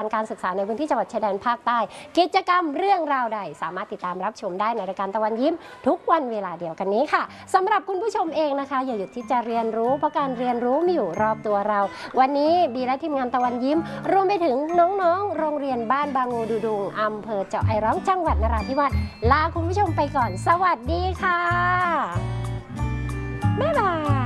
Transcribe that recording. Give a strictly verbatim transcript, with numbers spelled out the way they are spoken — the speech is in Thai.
การศึกษาในพื้นที่จังหวัดชายแดนภาคใต้กิจกรรมเรื่องราวใดสามารถติดตามรับชมได้ในรายการตะวันยิ้มทุกวันเวลาเดียวกันนี้ค่ะสำหรับคุณผู้ชมเองนะคะอย่าหยุดที่จะเรียนรู้เพราะการเรียนรู้มีอยู่รอบตัวเราวันนี้บีและทีมงานตะวันยิ้มรวมไปถึงน้องๆโรงเรียนบ้านบางงูดูดุงอำเภอเจาะไอร้องจังหวัดนราธิวาสลาคุณผู้ชมไปก่อนสวัสดีค่ะบ๊ายบาย